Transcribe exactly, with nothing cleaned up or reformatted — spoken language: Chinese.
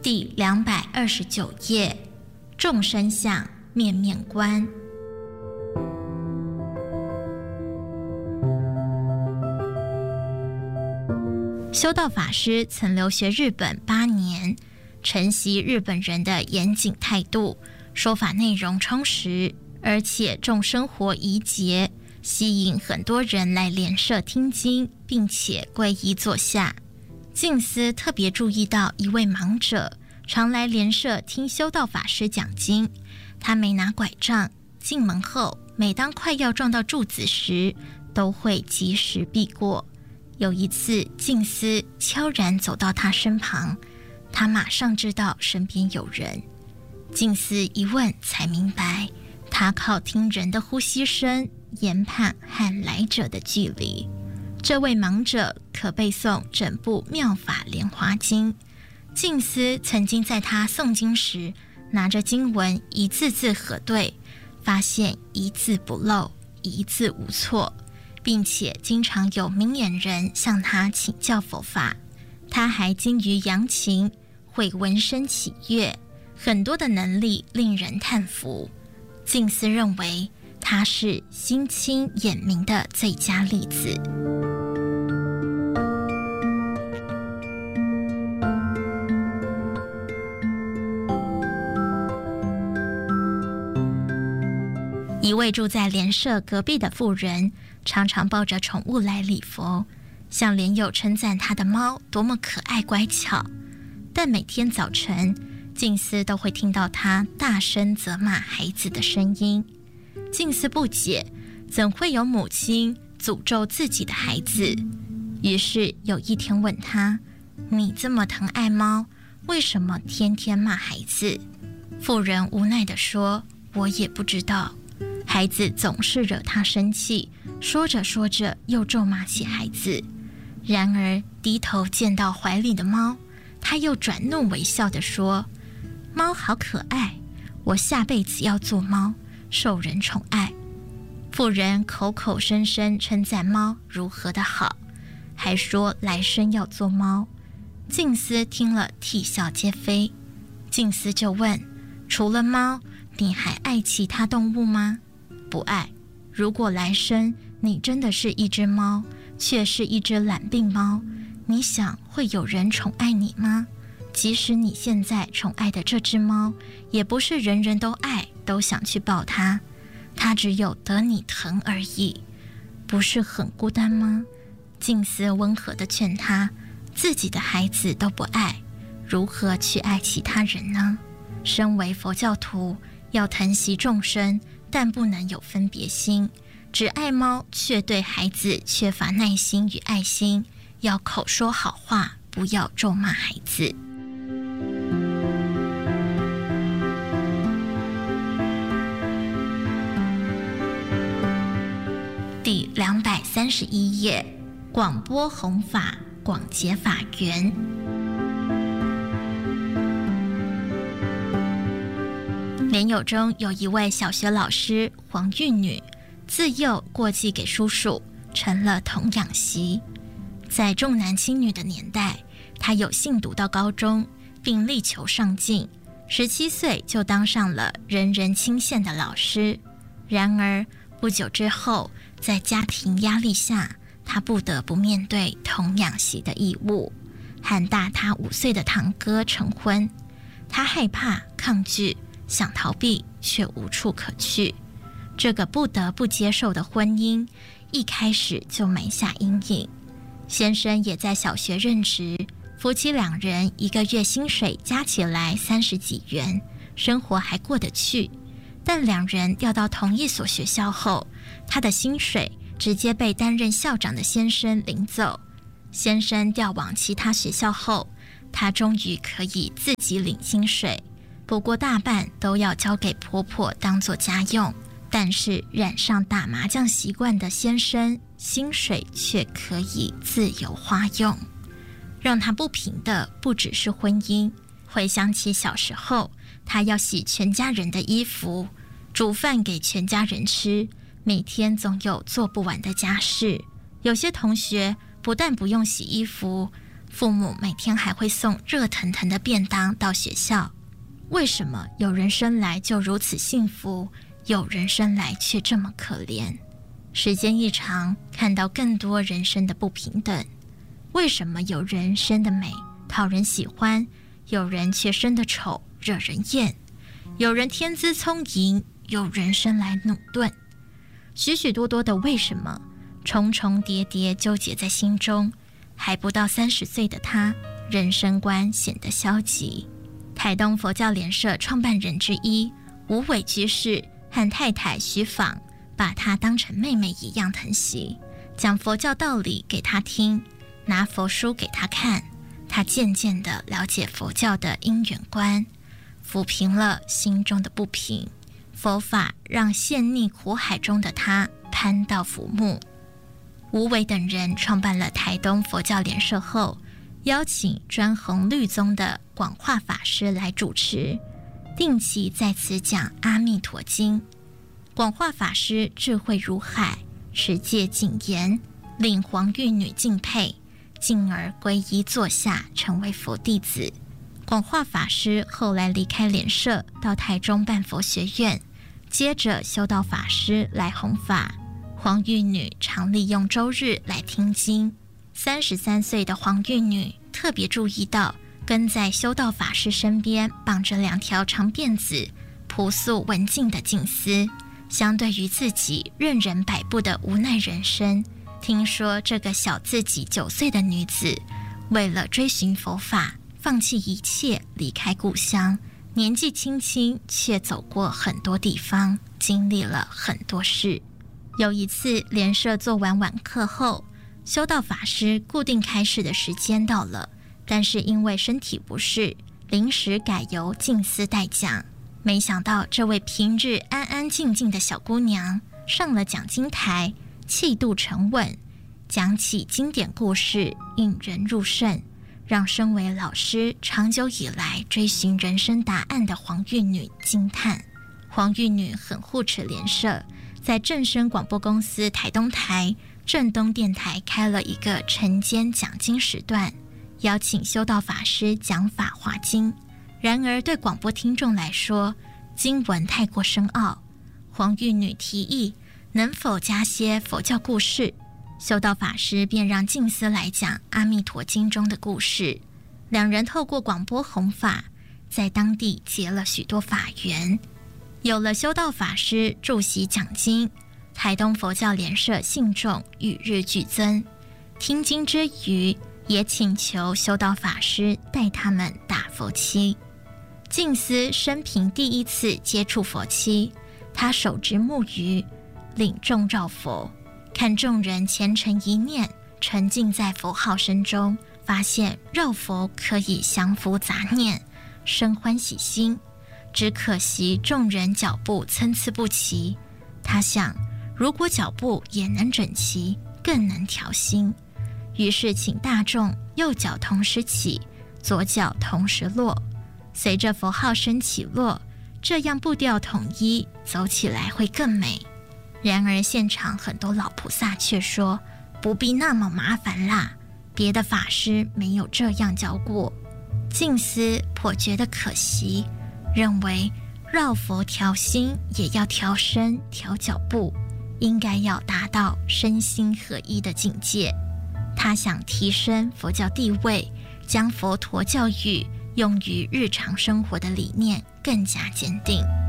第两百二十九页，众生相面面观。修道法师曾留学日本八年，承袭日本人的严谨态度，说法内容充实，而且重生活仪节，吸引很多人来莲社听经，并且皈依坐下。静思特别注意到一位盲者常来莲社听修道法师讲经，他没拿拐杖，进门后每当快要撞到柱子时，都会及时避过。有一次，静思悄然走到他身旁，他马上知道身边有人。静思一问才明白，他靠听人的呼吸声研判和来者的距离。这位盲者可背诵整部《妙法莲华经》，静思曾经在他诵经时，拿着经文一字字核对，发现一字不漏，一字无错，并且经常有明眼人向他请教佛法。他还精于扬琴，会闻声起乐，很多的能力令人叹服。静思认为他是心清眼明的最佳例子。一位住在莲社隔壁的妇人，常常抱着宠物来礼佛，向莲友称赞他的猫多么可爱乖巧。但每天早晨，静思都会听到他大声责骂孩子的声音。静思不解，怎会有母亲诅咒自己的孩子？于是有一天问他：你这么疼爱猫，为什么天天骂孩子？妇人无奈地说：我也不知道，孩子总是惹他生气，说着说着又咒骂起孩子。然而低头见到怀里的猫，他又转怒为笑地说：猫好可爱，我下辈子要做猫，受人宠爱。妇人口口声声称赞猫如何的好，还说来生要做猫。静思听了啼笑皆非。静思就问：除了猫，你还爱其他动物吗？不爱。如果来生你真的是一只猫，却是一只懒病猫，你想会有人宠爱你吗？即使你现在宠爱的这只猫，也不是人人都爱，都想去抱它，它只有得你疼而已，不是很孤单吗？静思温和地劝他，自己的孩子都不爱，如何去爱其他人呢？身为佛教徒，要疼惜众生，但不能有分别心，只爱猫却对孩子缺乏耐心与爱心，要口说好话，不要咒骂孩子。第两百三十一页，广播弘法，广结法缘。莲友中有一位小学老师黄玉女，自幼过继给叔叔，成了童养媳。在重男轻女的年代，她有幸读到高中，并力求上进，十七岁就当上了人人钦羡的老师。然而不久之后，在家庭压力下，她不得不面对童养媳的义务，和大她五岁的堂哥成婚。她害怕、抗拒，想逃避，却无处可去。这个不得不接受的婚姻，一开始就埋下阴影。先生也在小学任职，夫妻两人一个月薪水加起来三十几元，生活还过得去。但两人调到同一所学校后，他的薪水直接被担任校长的先生领走。先生调往其他学校后，他终于可以自己领薪水，不过大半都要交给婆婆当作家用。但是染上打麻将习惯的先生，薪水却可以自由花用。让他不平的不只是婚姻，回想起小时候，他要洗全家人的衣服，煮饭给全家人吃，每天总有做不完的家事。有些同学不但不用洗衣服， 父母每天还会送热腾腾的便当到学校。为什么有人生来就如此幸福，有人生来却这么可怜？时间一长，看到更多人生的不平等。为什么有人生得美，讨人喜欢，有人却生得丑，惹人厌？有人天资聪颖，有人生来驽钝。许许多多的为什么，重重叠叠纠结在心中。还不到三十岁的他，人生观显得消极。台东佛教联社创办人之一无尾居士和太太徐访，把他当成妹妹一样疼惜，讲佛教道理给他听，拿佛书给他看。他渐渐地了解佛教的因缘观，抚平了心中的不平。佛法让陷溺苦海中的他攀到浮木。无为等人创办了台东佛教联社后，邀请专弘律宗的广化法师来主持，定期在此讲《阿弥陀经》。广化法师智慧如海，持戒谨严，令黄玉女敬佩，进而皈依坐下，成为佛弟子。广化法师后来离开联社，到台中办佛学院，接着修道法师来弘法。黄玉女常利用周日来听经。三十三岁的黄玉女特别注意到，跟在修道法师身边绑着两条长辫子、朴素文静的静思，相对于自己任人摆布的无奈人生，听说这个小自己九岁的女子，为了追寻佛法，放弃一切，离开故乡，年纪轻轻却走过很多地方，经历了很多事。有一次联社做完晚课后，修道法师固定开示的时间到了，但是因为身体不适，临时改由静思代讲。没想到这位平日安安静静的小姑娘上了讲经台，气度沉稳，讲起经典故事，引人入胜，让身为老师长久以来追寻人生答案的黄玉女惊叹。黄玉女很护持联社，在正声广播公司台东台、正东电台开了一个晨间讲经时段，邀请修道法师讲法华经。然而对广播听众来说，经文太过深奥，黄玉女提议能否加些佛教故事，修道法师便让静思来讲《阿弥陀经》中的故事。两人透过广播弘法，在当地结了许多法缘。有了修道法师驻席讲经，台东佛教联社信众与日俱增。听经之余，也请求修道法师带他们打佛七。静思生平第一次接触佛七，他手执木鱼，领众绕佛，看众人虔诚一念，沉浸在佛号声中，发现绕佛可以降伏杂念，生欢喜心。只可惜众人脚步参差不齐，他想，如果脚步也能整齐，更能调心。于是请大众右脚同时起，左脚同时落，随着佛号声起落，这样步调统一，走起来会更美。然而现场很多老菩萨却说，不必那么麻烦啦，别的法师没有这样教过。静思颇觉得可惜，认为绕佛调心也要调身调脚步，应该要达到身心合一的境界。他想提升佛教地位，将佛陀教育用于日常生活的理念更加坚定。